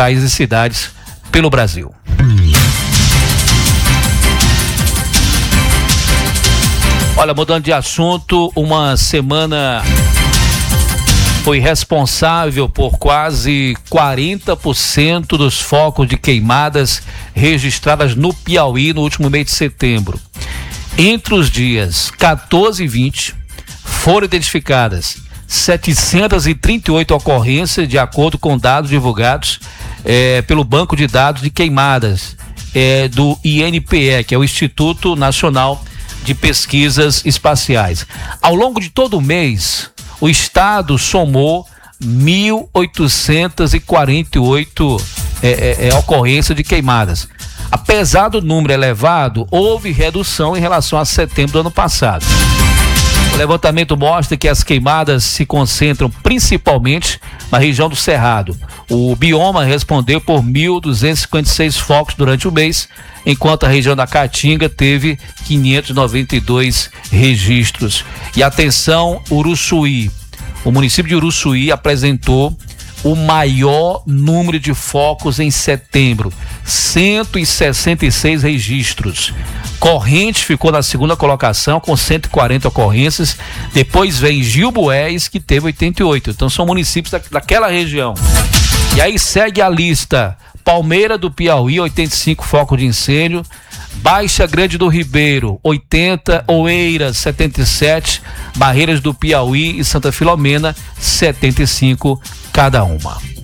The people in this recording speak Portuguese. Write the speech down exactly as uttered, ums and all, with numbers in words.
capitais e cidades pelo Brasil. Olha, mudando de assunto, uma semana foi responsável por quase quarenta por cento dos focos de queimadas registradas no Piauí no último mês de setembro. Entre os dias quatorze e vinte, foram identificadas setecentas e trinta e oito ocorrências, de acordo com dados divulgados eh, pelo Banco de Dados de Queimadas eh, do I N P E, que é o Instituto Nacional de Pesquisas Espaciais. Ao longo de todo o mês, o estado somou mil oitocentas e quarenta e oito é, é, é, ocorrências de queimadas. Apesar do número elevado, houve redução em relação a setembro do ano passado. O levantamento mostra que as queimadas se concentram principalmente na região do Cerrado. O bioma respondeu por mil duzentos e cinquenta e seis focos durante o mês, enquanto a região da Caatinga teve quinhentos e noventa e dois registros. E atenção, Uruçuí. O município de Uruçuí apresentou o maior número de focos em setembro, cento e sessenta e seis registros. Correntes ficou na segunda colocação com cento e quarenta ocorrências. Depois vem Gilboés, que teve oitenta e oito. Então são municípios da, daquela região. E aí segue a lista: Palmeira do Piauí, oitenta e cinco focos de incêndio. Baixa Grande do Ribeiro, oitenta. Oeiras, setenta e sete. Barreiras do Piauí e Santa Filomena, setenta e cinco cada uma.